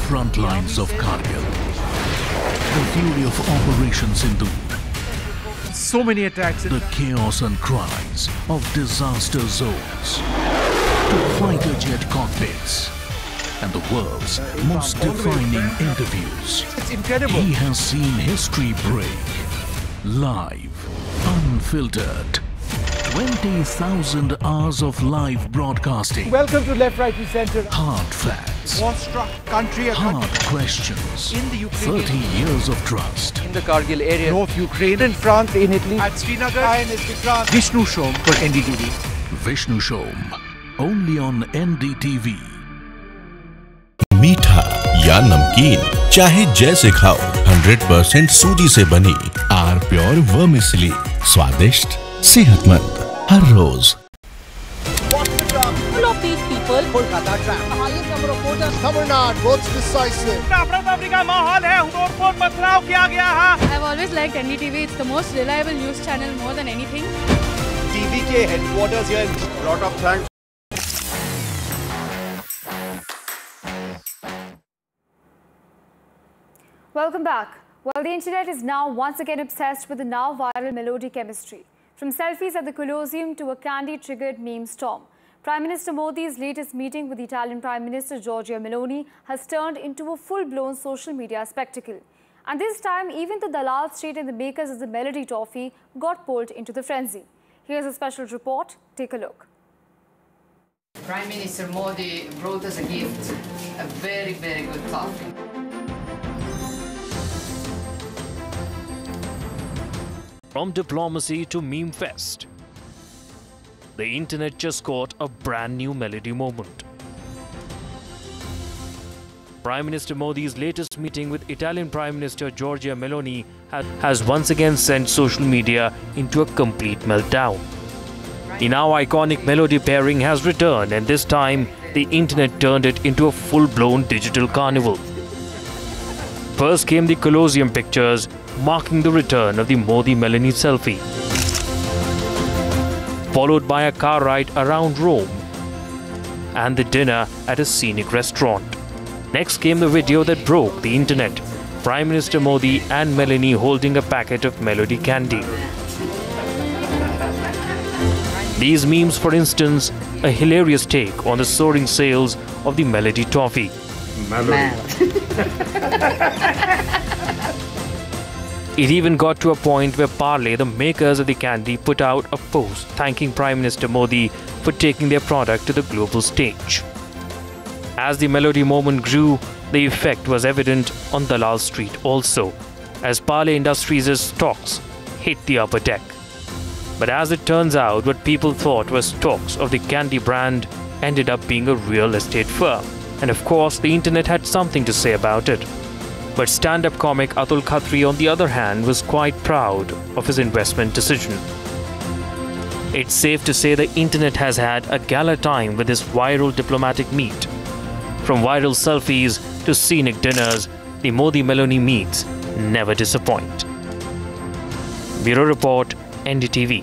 front lines of Kargil. The fury of Operation Sindhu. So many attacks. The chaos and cries of disaster zones. To fighter jet cockpits. And the world's most defining interviews. It's incredible. He has seen history break. Live, unfiltered. 20,000 hours of live broadcasting. Welcome to Left, Right and Centre. Hard facts. War-struck country. Hard questions. In the Ukraine. 30 years of trust. In the Kargil area. North Ukraine. In France, in Italy. At Srinagar. Vishnu Shom for NDTV. Vishnu Shom. Only on NDTV. मीठा या नमकीन चाहे जैसे खाओ 100% सूजी से बनी are pure vermicelli स्वादिष्ट सेहतमंद हर रोज। Full of these people. Kolkata trap. The highest number of voters. Tamil Nadu votes decisive. अफरा-तफरी का माहौल है। हुदूदपुर पथराव किया गया है। I've always liked NDTV. It's the most reliable news channel more than anything. TV के headquarters here. Lot of thanks. Welcome back. Well, the internet is now once again obsessed with the now viral melody chemistry. From selfies at the Colosseum to a candy-triggered meme storm. Prime Minister Modi's latest meeting with the Italian Prime Minister Giorgia Meloni has turned into a full-blown social media spectacle. And this time, even the Dalal Street and the makers of the melody toffee got pulled into the frenzy. Here's a special report. Take a look. Prime Minister Modi brought us a gift, a very, very good toffee. From diplomacy to meme fest, the internet just got a brand new melody moment. Prime Minister Modi's latest meeting with Italian Prime Minister Giorgia Meloni has once again sent social media into a complete meltdown. The now iconic melody pairing has returned, and this time the internet turned it into a full-blown digital carnival. First came the Colosseum pictures, marking the return of the Modi-Meloni selfie, followed by a car ride around Rome and the dinner at a scenic restaurant. Next came the video that broke the internet, Prime Minister Modi and Meloni holding a packet of melody candy. These memes, for instance, a hilarious take on the soaring sales of the melody toffee. It even got to a point where Parle, the makers of the candy, put out a post thanking Prime Minister Modi for taking their product to the global stage. As the melody moment grew, the effect was evident on Dalal Street also, as Parle Industries' stocks hit the upper deck. But as it turns out, what people thought were stocks of the candy brand ended up being a real estate firm. And of course, the internet had something to say about it. But stand-up comic Atul Khatri, on the other hand, was quite proud of his investment decision. It's safe to say the internet has had a gala time with this viral diplomatic meet. From viral selfies to scenic dinners, the Modi-Meloni meets never disappoint. Bureau Report, NDTV.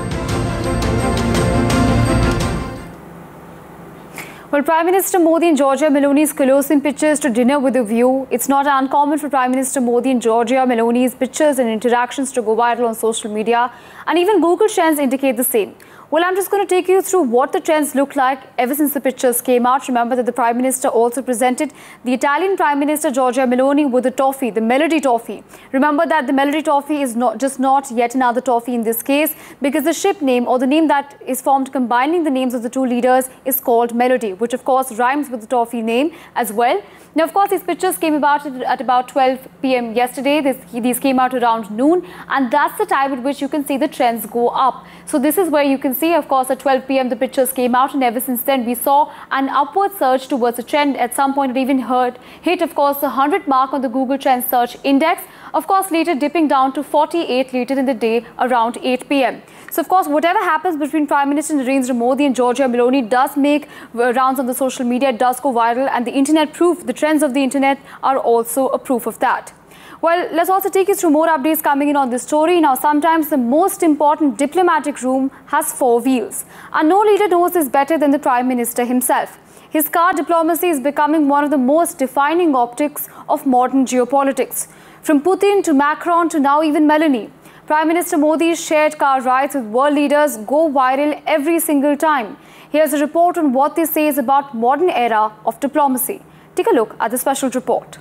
Well, Prime Minister Modi and Giorgia Meloni's Colosseum pictures to dinner with a view. It's not uncommon for Prime Minister Modi and Giorgia Meloni's pictures and interactions to go viral on social media, and even Google Trends indicate the same. Well, I'm just going to take you through what the trends look like ever since the pictures came out. Remember that the Prime Minister also presented the Italian Prime Minister Giorgia Meloni with the toffee, the melody toffee. Remember that the melody toffee is not yet another toffee in this case, because the ship name, or the name that is formed combining the names of the two leaders, is called Melody, which of course rhymes with the toffee name as well. Now, of course, these pictures came about at about 12 p.m. yesterday. These came out around noon, and that's the time at which you can see the trends go up. So this is where you can see, of course, at 12 p.m. the pictures came out, and ever since then we saw an upward surge towards the trend. At some point it even hit, of course, the 100 mark on the Google Trends search index. Of course, later dipping down to 48 later in the day around 8 p.m. So, of course, whatever happens between Prime Minister Narendra Modi and Giorgia Meloni does make rounds on the social media, does go viral, and the internet proof, the trends of the internet are also a proof of that. Well, let's also take you through more updates coming in on this story. Now, sometimes the most important diplomatic room has four wheels, and no leader knows this better than the Prime Minister himself. his car diplomacy is becoming one of the most defining optics of modern geopolitics. From Putin to Macron to now even Meloni, Prime Minister Modi's shared car rides with world leaders go viral every single time. Here's a report on what this says about modern era of diplomacy. Take a look at the special report.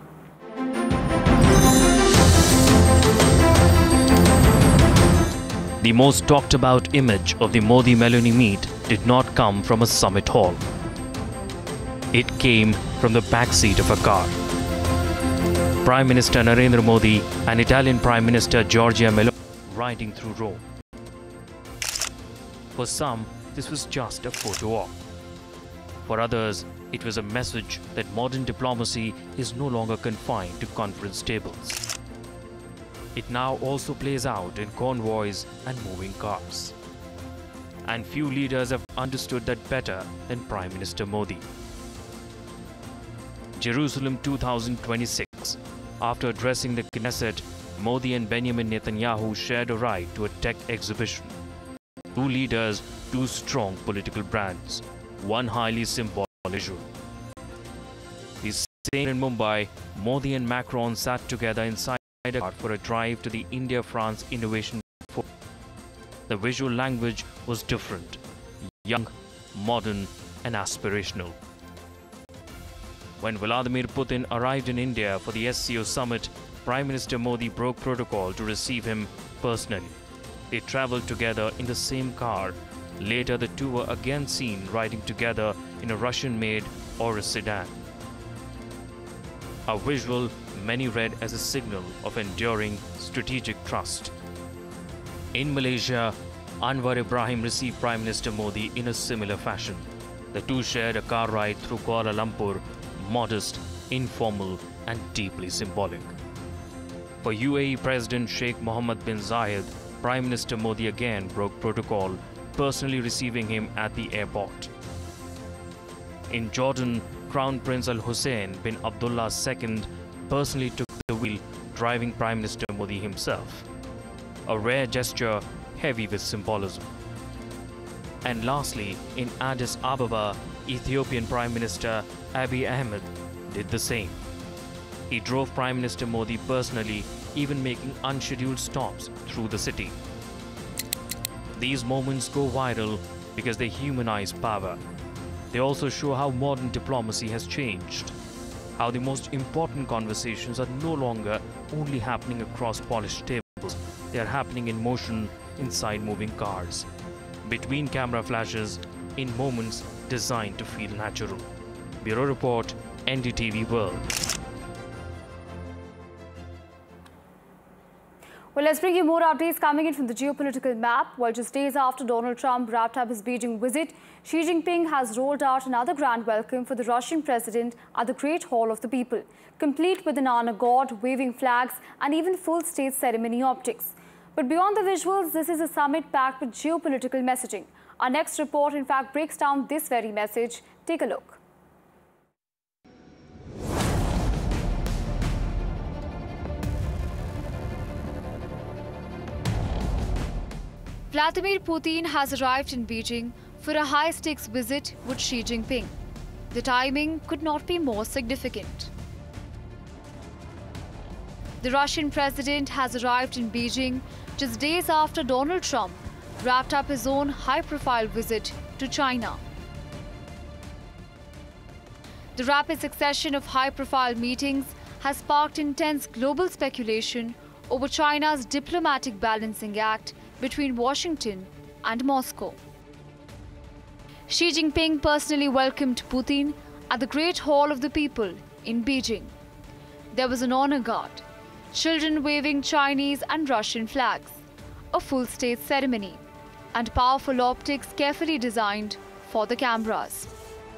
The most talked about image of the Modi-Meloni meet did not come from a summit hall. It came from the backseat of a car. Prime Minister Narendra Modi and Italian Prime Minister Giorgia Meloni riding through Rome. For some, this was just a photo op. For others, it was a message that modern diplomacy is no longer confined to conference tables. It now also plays out in convoys and moving cars. And few leaders have understood that better than Prime Minister Modi. Jerusalem 2026. After addressing the Knesset, Modi and Benjamin Netanyahu shared a ride to a tech exhibition. Two leaders, two strong political brands, one highly symbolic issue. The same in Mumbai, Modi and Macron sat together inside a car for a drive to the India-France Innovation Forum. The visual language was different, young, modern and aspirational. When Vladimir Putin arrived in India for the SCO summit, Prime Minister Modi broke protocol to receive him personally. They travelled together in the same car. Later, the two were again seen riding together in a Russian-made Urus sedan. A visual many read as a signal of enduring strategic trust. In Malaysia, Anwar Ibrahim received Prime Minister Modi in a similar fashion. The two shared a car ride through Kuala Lumpur, modest, informal and deeply symbolic. For UAE President Sheikh Mohammed bin Zayed, Prime Minister Modi again broke protocol, personally receiving him at the airport. In Jordan, Crown Prince Al Hussein bin Abdullah II personally took the wheel, driving Prime Minister Modi himself. A rare gesture heavy with symbolism. And lastly, in Addis Ababa, Ethiopian Prime Minister Abiy Ahmed did the same. He drove Prime Minister Modi personally, even making unscheduled stops through the city. These moments go viral because they humanize power. They also show how modern diplomacy has changed, how the most important conversations are no longer only happening across polished tables, they are happening in motion inside moving cars, between camera flashes, in moments designed to feel natural. Bureau Report, NDTV World. Well, let's bring you more updates coming in from the geopolitical map. Well, just days after Donald Trump wrapped up his Beijing visit, Xi Jinping has rolled out another grand welcome for the Russian president at the Great Hall of the People, complete with an honor guard, waving flags and even full state ceremony optics. But beyond the visuals, this is a summit packed with geopolitical messaging. Our next report, in fact, breaks down this very message. Take a look. Vladimir Putin has arrived in Beijing for a high-stakes visit with Xi Jinping. The timing could not be more significant. The Russian president has arrived in Beijing just days after Donald Trump wrapped up his own high-profile visit to China. The rapid succession of high-profile meetings has sparked intense global speculation over China's diplomatic balancing act between Washington and Moscow. Xi Jinping personally welcomed Putin at the Great Hall of the People in Beijing. There was an honor guard, children waving Chinese and Russian flags, a full state ceremony, and powerful optics carefully designed for the cameras.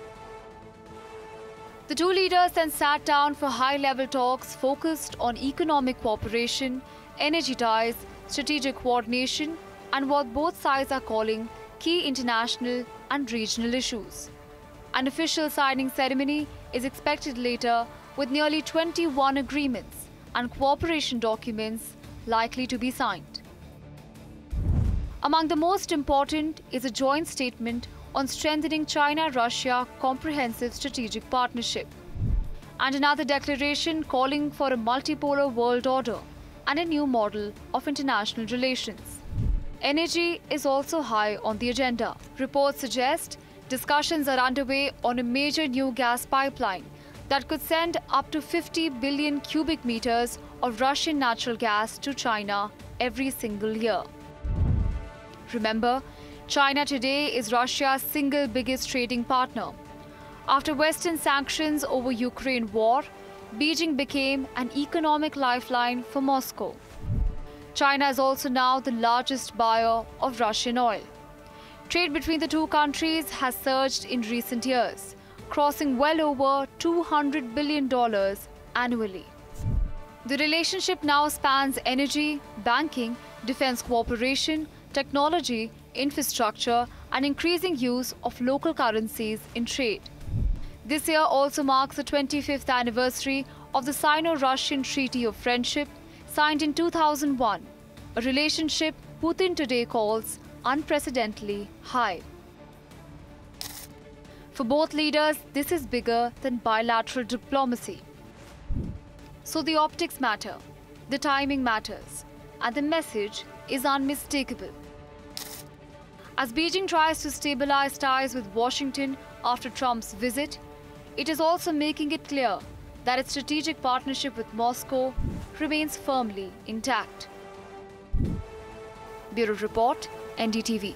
The two leaders then sat down for high-level talks focused on economic cooperation, energy ties, strategic coordination, and what both sides are calling key international and regional issues. An official signing ceremony is expected later, with nearly 21 agreements and cooperation documents likely to be signed. Among the most important is a joint statement on strengthening China-Russia comprehensive strategic partnership. And another declaration calling for a multipolar world order and a new model of international relations. Energy is also high on the agenda. Reports suggest discussions are underway on a major new gas pipeline that could send up to 50 billion cubic meters of Russian natural gas to China every single year. Remember, China today is Russia's single biggest trading partner. After Western sanctions over Ukraine war, Beijing became an economic lifeline for Moscow. China is also now the largest buyer of Russian oil. Trade between the two countries has surged in recent years, crossing well over $200 billion annually. The relationship now spans energy, banking, defense cooperation, technology, infrastructure, and increasing use of local currencies in trade. This year also marks the 25th anniversary of the Sino-Russian Treaty of Friendship, signed in 2001, a relationship Putin today calls unprecedentedly high. For both leaders, this is bigger than bilateral diplomacy. So the optics matter, the timing matters, and the message is unmistakable. As Beijing tries to stabilize ties with Washington after Trump's visit, it is also making it clear that its strategic partnership with Moscow remains firmly intact. Bureau Report, NDTV.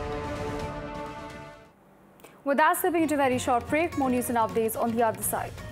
With that, slipping into a very short break, more news and updates on the other side.